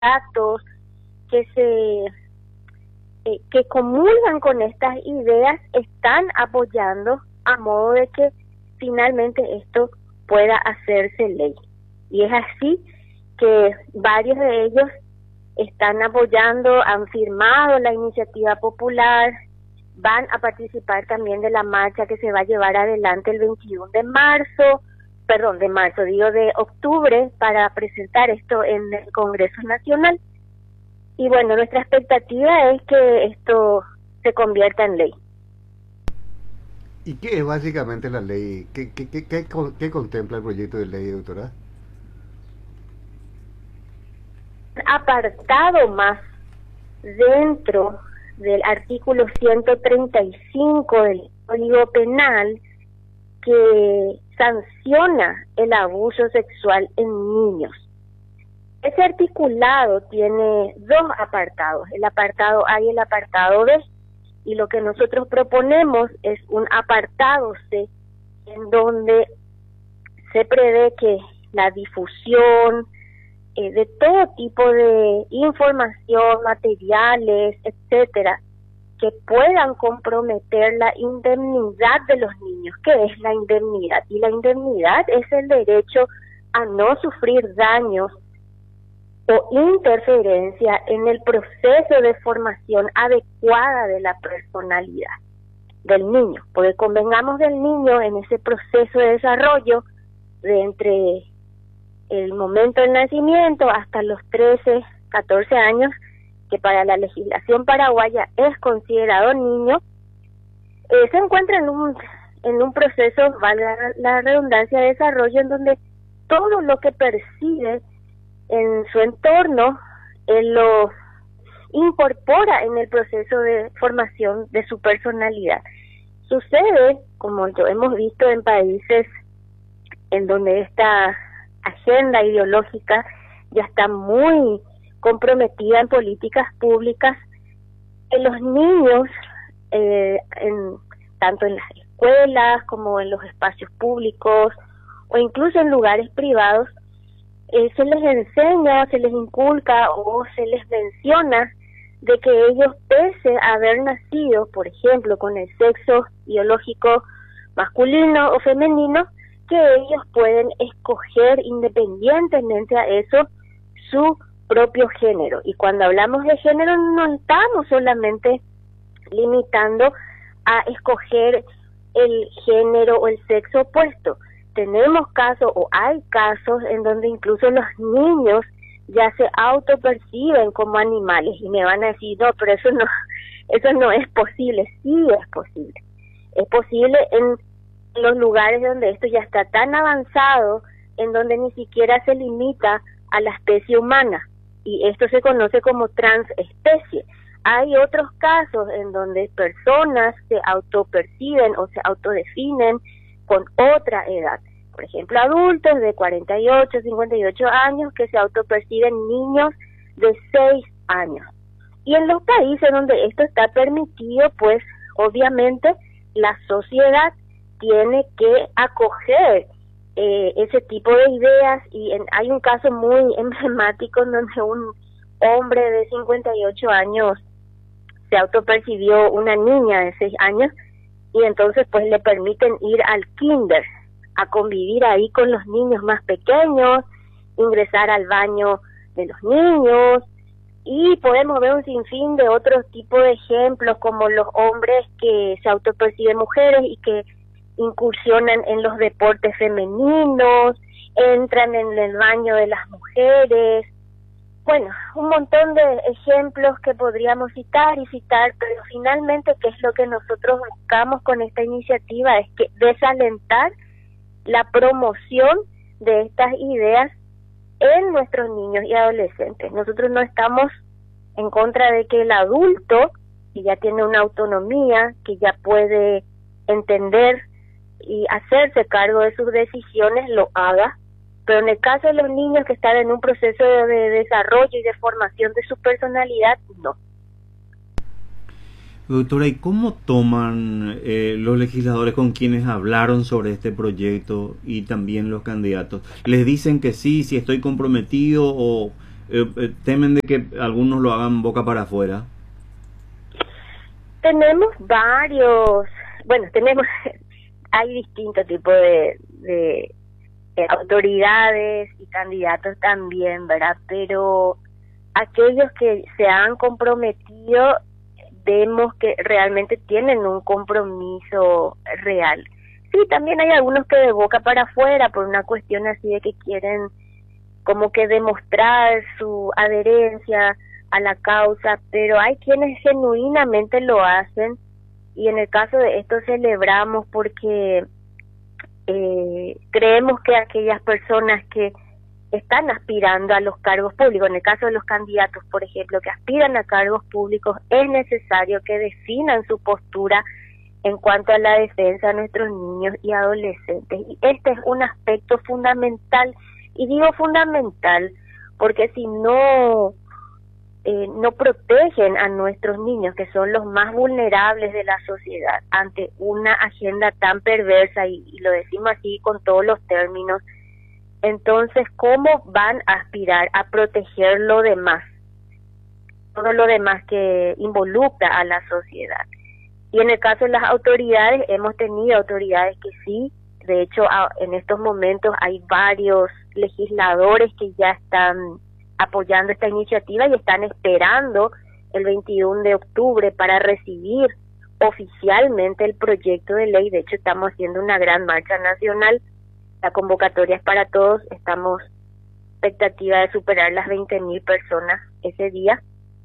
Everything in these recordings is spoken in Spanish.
datos, que comulgan con estas ideas, están apoyando a modo de que finalmente esto pueda hacerse ley. Y es así que varios de ellos están apoyando, han firmado la iniciativa popular, van a participar también de la marcha que se va a llevar adelante el 21 de octubre, para presentar esto en el Congreso Nacional. Y bueno, nuestra expectativa es que esto se convierta en ley. ¿Y qué es básicamente la ley? ¿Qué contempla el proyecto de ley, doctora? Apartado más dentro del artículo 135 del Código Penal que sanciona el abuso sexual en niños. Ese articulado tiene dos apartados, el apartado A y el apartado B, y lo que nosotros proponemos es un apartado C, en donde se prevé que la difusión de todo tipo de información, materiales, etcétera, que puedan comprometer la indemnidad de los niños. ¿Qué es la indemnidad? Y la indemnidad es el derecho a no sufrir daños o interferencia en el proceso de formación adecuada de la personalidad del niño, porque convengamos del niño en ese proceso de desarrollo de entre el momento del nacimiento hasta los 13, 14 años, que para la legislación paraguaya es considerado niño, se encuentra en un proceso, valga la redundancia, de desarrollo en donde todo lo que percibe en su entorno, él lo incorpora en el proceso de formación de su personalidad. Sucede, como lo hemos visto en países en donde esta agenda ideológica ya está muy comprometida en políticas públicas, que los niños, tanto en las escuelas como en los espacios públicos o incluso en lugares privados, se les enseña, se les inculca o se les menciona de que ellos, pese a haber nacido, por ejemplo, con el sexo biológico masculino o femenino, que ellos pueden escoger independientemente a eso su propio género. Y cuando hablamos de género no estamos solamente limitando a escoger el género o el sexo opuesto. Tenemos casos o hay casos en donde incluso los niños ya se autoperciben como animales y me van a decir, no, pero eso no es posible. Sí es posible. Es posible en los lugares donde esto ya está tan avanzado, en donde ni siquiera se limita a la especie humana, y esto se conoce como transespecie. Hay otros casos en donde personas se autoperciben o se autodefinen con otra edad, por ejemplo adultos de 48, 58 años que se autoperciben niños de 6 años. Y en los países donde esto está permitido, pues obviamente la sociedad tiene que acoger ese tipo de ideas, y hay un caso muy emblemático en donde un hombre de 58 años se autopercibió una niña de 6 años, y entonces pues le permiten ir al kinder a convivir ahí con los niños más pequeños, ingresar al baño de los niños, y podemos ver un sinfín de otros tipos de ejemplos, como los hombres que se autoperciben mujeres y que incursionan en los deportes femeninos, entran en el baño de las mujeres. Bueno, un montón de ejemplos que podríamos citar, pero finalmente, ¿qué es lo que nosotros buscamos con esta iniciativa? Es que desalentar la promoción de estas ideas en nuestros niños y adolescentes. Nosotros no estamos en contra de que el adulto, que ya tiene una autonomía, que ya puede entender y hacerse cargo de sus decisiones, lo haga, pero en el caso de los niños que están en un proceso de desarrollo y de formación de su personalidad, no. Doctora, ¿y cómo toman los legisladores con quienes hablaron sobre este proyecto y también los candidatos? ¿Les dicen que sí, si estoy comprometido, o temen de que algunos lo hagan boca para afuera. Tenemos varios, bueno, hay distintos tipos de autoridades y candidatos también, ¿verdad? Pero aquellos que se han comprometido, vemos que realmente tienen un compromiso real. Sí, también hay algunos que de boca para afuera, por una cuestión así de que quieren como que demostrar su adherencia a la causa, pero hay quienes genuinamente lo hacen, y en el caso de esto celebramos porque creemos que aquellas personas que están aspirando a los cargos públicos, en el caso de los candidatos, por ejemplo, que aspiran a cargos públicos, es necesario que definan su postura en cuanto a la defensa de nuestros niños y adolescentes. Y este es un aspecto fundamental, y digo fundamental porque si no protegen a nuestros niños, que son los más vulnerables de la sociedad, ante una agenda tan perversa, y lo decimos así con todos los términos, entonces, ¿cómo van a aspirar a proteger lo demás? Todo lo demás que involucra a la sociedad. Y en el caso de las autoridades, hemos tenido autoridades que sí, de hecho, en estos momentos hay varios legisladores que ya están apoyando esta iniciativa y están esperando el 21 de octubre para recibir oficialmente el proyecto de ley. De hecho, estamos haciendo una gran marcha nacional. La convocatoria es para todos. Estamos expectativa de superar las 20.000 personas ese día.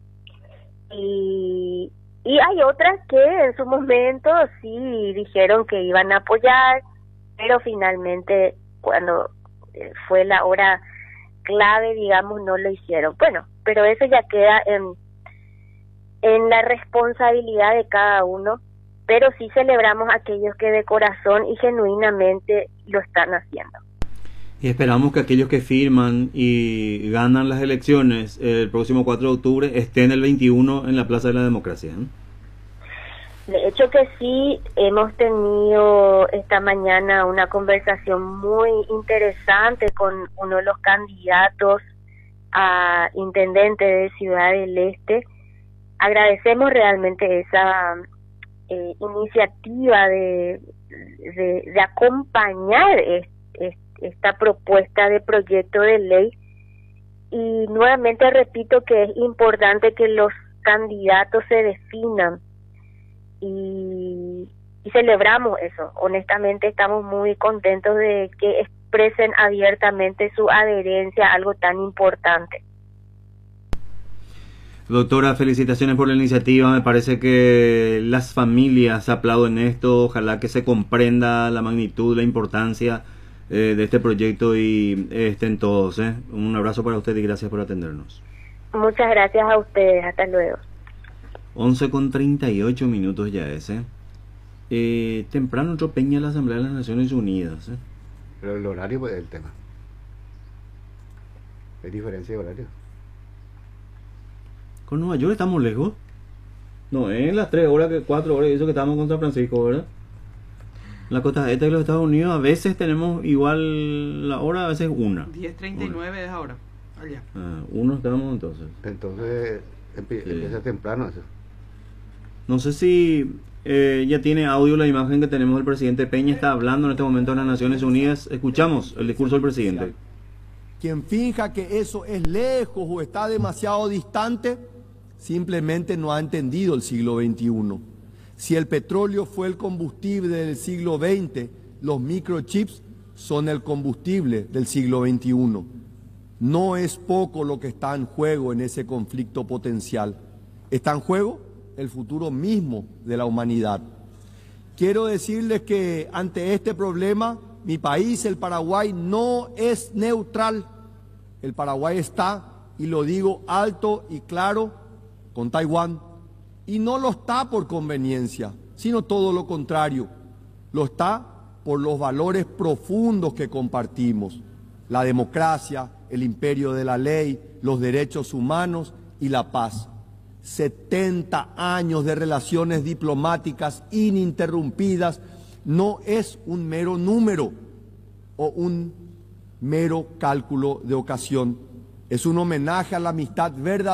Y hay otras que en su momento sí dijeron que iban a apoyar, pero finalmente cuando fue la hora clave, digamos, no lo hicieron. Bueno, pero eso ya queda en la responsabilidad de cada uno, pero sí celebramos a aquellos que de corazón y genuinamente lo están haciendo. Y esperamos que aquellos que firman y ganan las elecciones el próximo 4 de octubre estén el 21 en la Plaza de la Democracia, ¿eh? De hecho que sí, hemos tenido esta mañana una conversación muy interesante con uno de los candidatos a intendente de Ciudad del Este. Agradecemos realmente esa iniciativa de acompañar esta propuesta de proyecto de ley, y nuevamente repito que es importante que los candidatos se definan y celebramos eso. Honestamente estamos muy contentos de que expresen abiertamente su adherencia a algo tan importante. Doctora, felicitaciones por la iniciativa. Me parece que las familias aplauden esto. Ojalá que se comprenda la magnitud, la importancia de este proyecto y estén todos. Un abrazo para usted y gracias por atendernos. Muchas gracias a ustedes. Hasta luego. 11:38 ya es. Temprano otro peña la Asamblea de las Naciones Unidas. Pero el horario pues, es el tema. ¿Hay diferencia de horario? Con Nueva York estamos lejos. No, en las 3 horas, 4 horas, eso que estamos con San Francisco, ¿verdad? La costa este de los Estados Unidos a veces tenemos igual la hora, a veces una. 10:39 es ahora, allá. Uno estamos entonces. Entonces empieza temprano eso. No sé si ya tiene audio la imagen que tenemos del presidente Peña. Está hablando en este momento en las Naciones Unidas. Escuchamos el discurso del presidente. Quien finja que eso es lejos o está demasiado distante, simplemente no ha entendido el siglo XXI. Si el petróleo fue el combustible del siglo XX, los microchips son el combustible del siglo XXI. No es poco lo que está en juego en ese conflicto potencial. Está en juego el futuro mismo de la humanidad. Quiero decirles que ante este problema, mi país, el Paraguay, no es neutral. El Paraguay está, y lo digo alto y claro, con Taiwán. Y no lo está por conveniencia, sino todo lo contrario. Lo está por los valores profundos que compartimos. La democracia, el imperio de la ley, los derechos humanos y la paz. 70 años de relaciones diplomáticas ininterrumpidas no es un mero número o un mero cálculo de ocasión. Es un homenaje a la amistad verdadera